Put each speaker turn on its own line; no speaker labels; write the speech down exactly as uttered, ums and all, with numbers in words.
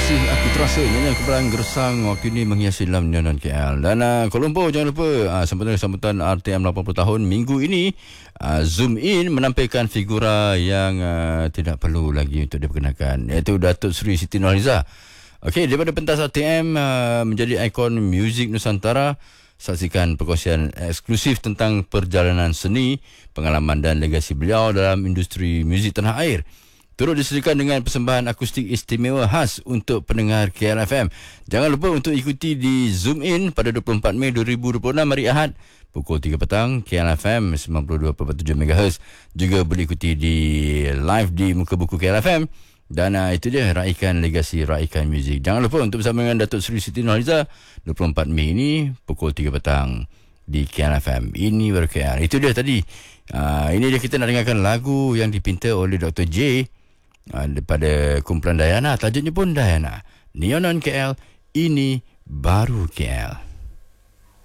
Masih aku terasa nyanyian keberadaan Gersang waktu ini menghiasi dalam Neonon K L. Dan uh, Kuala Lumpur, jangan lupa uh, sambutan sambutan R T M lapan puluh tahun minggu ini, uh, Zoom In menampilkan figura yang uh, tidak perlu lagi untuk diperkenalkan, iaitu Datuk Seri Siti Nurhaliza. Okey, daripada pentas R T M uh, menjadi ikon muzik Nusantara. Saksikan perkongsian eksklusif tentang perjalanan seni, pengalaman dan legasi beliau dalam industri muzik tanah air. Turut disediakan dengan persembahan akustik istimewa khas untuk pendengar K L F M. Jangan lupa untuk ikuti di Zoom In pada dua puluh empat Mei dua ribu dua puluh enam hari Ahad pukul tiga petang, K L F M sembilan puluh dua perpuluhan tujuh megahertz. Juga boleh ikuti di live di Muka Buku K L F M. Dan uh, itu dia, raikan legasi, raikan muzik. Jangan lupa untuk bersama dengan Datuk Seri Siti Nurhaliza dua puluh empat Mei ini pukul tiga petang di K L F M. Ini baru K L. Itu dia tadi. Uh, ini dia, kita nak dengarkan lagu yang dipinta oleh Doktor J uh, daripada kumpulan Diana. Tajuknya pun Diana. Neonon K L, ini baru K L.